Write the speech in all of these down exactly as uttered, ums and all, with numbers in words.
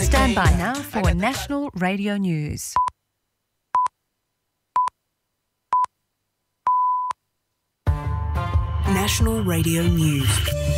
Stand by now for National Radio News. National Radio News.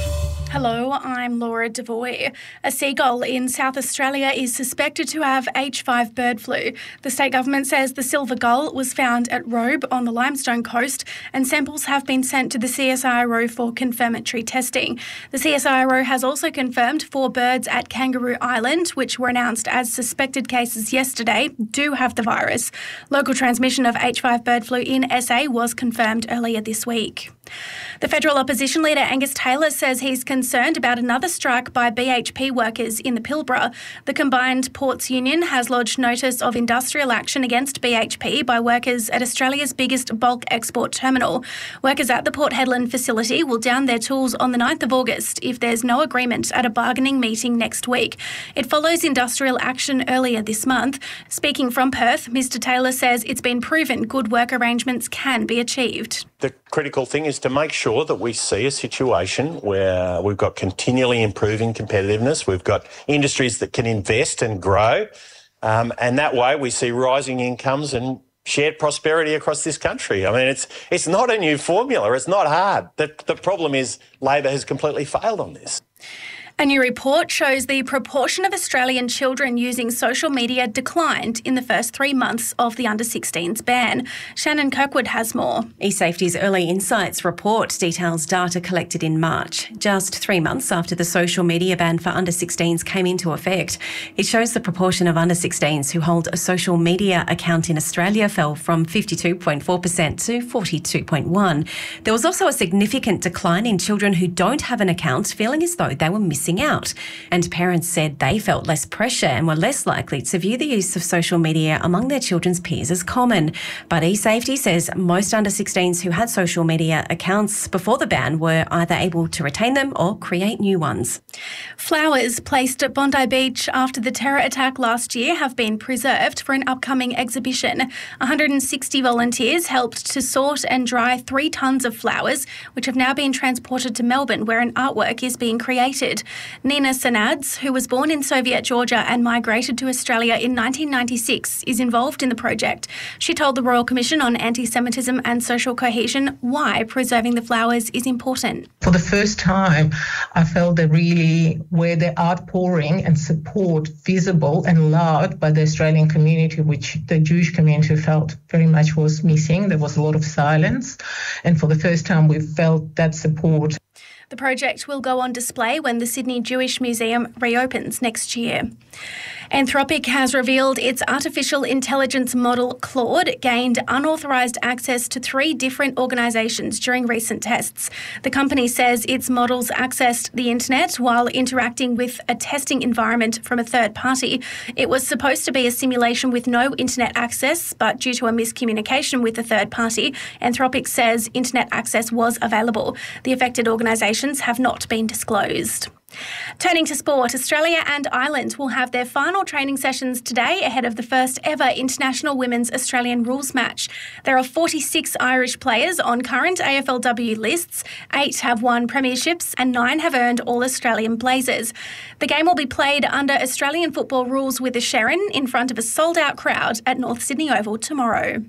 Hello, I'm Laura Devoy. A seagull in South Australia is suspected to have H five bird flu. The state government says the silver gull was found at Robe on the Limestone Coast and samples have been sent to the C S I R O for confirmatory testing. The C S I R O has also confirmed four birds at Kangaroo Island, which were announced as suspected cases yesterday, do have the virus. Local transmission of H five bird flu in S A was confirmed earlier this week. The federal opposition leader Angus Taylor says he's concerned about another strike by B H P workers in the Pilbara. The Combined Ports Union has lodged notice of industrial action against B H P by workers at Australia's biggest bulk export terminal. Workers at the Port Hedland facility will down their tools on the ninth of August if there's no agreement at a bargaining meeting next week. It follows industrial action earlier this month. Speaking from Perth, Mr Taylor says it's been proven good work arrangements can be achieved. The critical thing is to make sure that we see a situation where we've got continually improving competitiveness, we've got industries that can invest and grow, um, and that way we see rising incomes and shared prosperity across this country. I mean, it's it's not a new formula. It's not hard. The, the problem is Labor has completely failed on this. A new report shows the proportion of Australian children using social media declined in the first three months of the under sixteens ban. Shannon Kirkwood has more. eSafety's Early Insights report details data collected in March, just three months after the social media ban for under sixteens came into effect. It shows the proportion of under sixteens who hold a social media account in Australia fell from fifty-two point four percent to forty-two point one percent. There was also a significant decline in children who don't have an account, feeling as though they were missing out. And parents said they felt less pressure and were less likely to view the use of social media among their children's peers as common. But eSafety says most under sixteens who had social media accounts before the ban were either able to retain them or create new ones. Flowers placed at Bondi Beach after the terror attack last year have been preserved for an upcoming exhibition. one hundred sixty volunteers helped to sort and dry three tonnes of flowers, which have now been transported to Melbourne, where an artwork is being created. Nina Sanadz, who was born in Soviet Georgia and migrated to Australia in nineteen ninety-six, is involved in the project. She told the Royal Commission on Anti-Semitism and Social Cohesion why preserving the flowers is important. For the first time, I felt that really where the outpouring and support visible and loud by the Australian community, which the Jewish community felt very much was missing. There was a lot of silence. And for the first time, we felt that support. The project will go on display when the Sydney Jewish Museum reopens next year. Anthropic has revealed its artificial intelligence model Claude gained unauthorised access to three different organisations during recent tests. The company says its models accessed the internet while interacting with a testing environment from a third party. It was supposed to be a simulation with no internet access, but due to a miscommunication with the third party, Anthropic says internet access was available. The affected organisations have not been disclosed. Turning to sport, Australia and Ireland will have their final training sessions today ahead of the first ever International Women's Australian Rules match. There are forty-six Irish players on current A F L W lists. Eight have won premierships and nine have earned All-Australian blazers. The game will be played under Australian football rules with a Sharon in front of a sold-out crowd at North Sydney Oval tomorrow.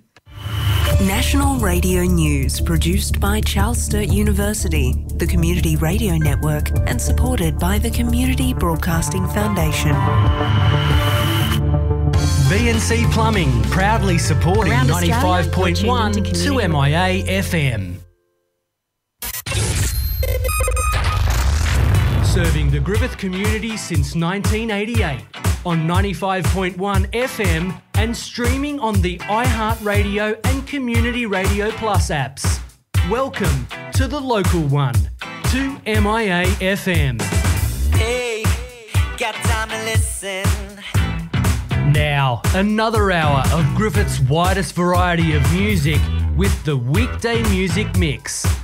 National Radio News, produced by Charles Sturt University, the Community Radio Network, and supported by the Community Broadcasting Foundation. B and C Plumbing, proudly supporting ninety-five point one to M I A F M. Serving the Griffith community since nineteen eighty-eight on ninety-five point one F M and streaming on the iHeartRadio and Community Radio Plus apps. Welcome to the local one, to M I A F M. Hey, got time to listen. Now, another hour of Griffith's widest variety of music with the Weekday Music Mix.